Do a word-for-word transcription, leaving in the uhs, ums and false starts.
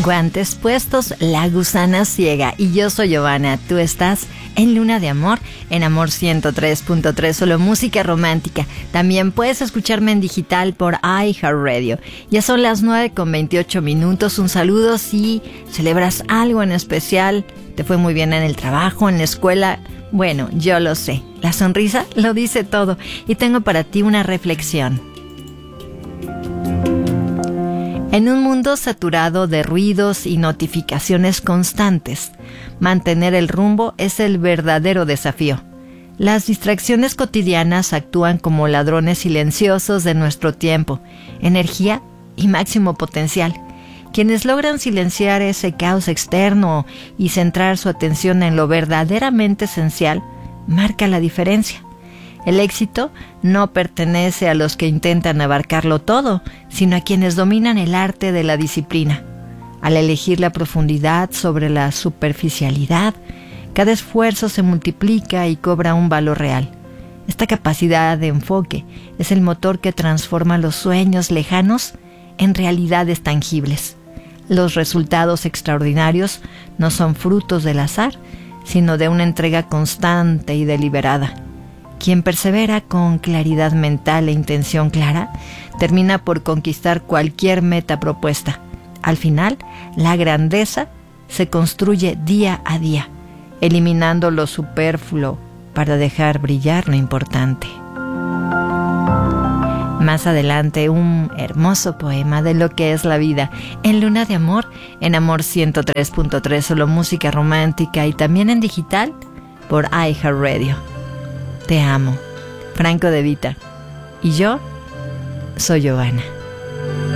Guantes puestos, la gusana ciega. Y yo soy Giovanna, tú estás en Luna de Amor, en Amor ciento tres punto tres, solo música romántica. También puedes escucharme en digital por iHeartRadio. Ya son las nueve con veintiocho minutos. Un saludo si celebras algo en especial, te fue muy bien en el trabajo, en la escuela. Bueno, yo lo sé, la sonrisa lo dice todo. Y tengo para ti una reflexión. En un mundo saturado de ruidos y notificaciones constantes, mantener el rumbo es el verdadero desafío. Las distracciones cotidianas actúan como ladrones silenciosos de nuestro tiempo, energía y máximo potencial. Quienes logran silenciar ese caos externo y centrar su atención en lo verdaderamente esencial, marca la diferencia. El éxito no pertenece a los que intentan abarcarlo todo, sino a quienes dominan el arte de la disciplina. Al elegir la profundidad sobre la superficialidad, cada esfuerzo se multiplica y cobra un valor real. Esta capacidad de enfoque es el motor que transforma los sueños lejanos en realidades tangibles. Los resultados extraordinarios no son frutos del azar, sino de una entrega constante y deliberada. Quien persevera con claridad mental e intención clara, termina por conquistar cualquier meta propuesta. Al final, la grandeza se construye día a día, eliminando lo superfluo para dejar brillar lo importante. Más adelante, un hermoso poema de lo que es la vida, en Luna de Amor, en Amor ciento tres punto tres, solo música romántica, y también en digital por iHeartRadio. Te amo, Franco De Vita. Y yo soy Giovanna.